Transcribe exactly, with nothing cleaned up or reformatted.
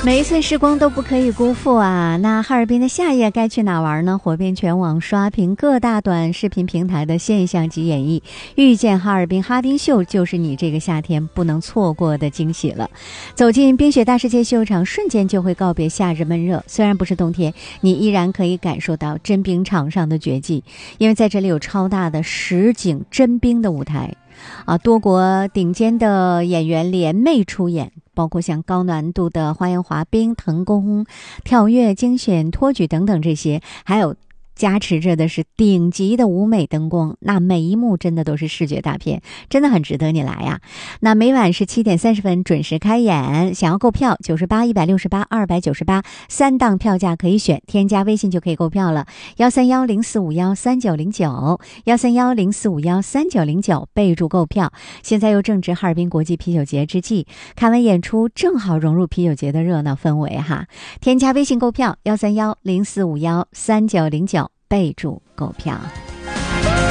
每一寸时光都不可以辜负啊！那哈尔滨的夏夜该去哪玩呢？火遍全网，刷屏各大短视频平台的现象级演绎，遇见哈尔滨哈滨秀就是你这个夏天不能错过的惊喜了。走进冰雪大世界秀场，瞬间就会告别夏日闷热。虽然不是冬天，你依然可以感受到真冰场上的绝技，因为在这里有超大的实景真冰的舞台。啊，多国顶尖的演员联袂出演，包括像高难度的花样滑冰、腾空、跳跃、惊险托举等等这些，还有加持着的是顶级的舞美灯光，那每一幕真的都是视觉大片，真的很值得你来呀。那每晚是七点三十分准时开演，想要购票九十八、一百六十八、二百九十八，三档票价可以选，添加微信就可以购票了。幺三幺零四五幺三九零九，幺三幺零四五幺三九零九，备注购票。现在又正值哈尔滨国际啤酒节之际，看完演出正好融入啤酒节的热闹氛围哈。添加微信购票幺三幺零四五幺三九零九。备注购票。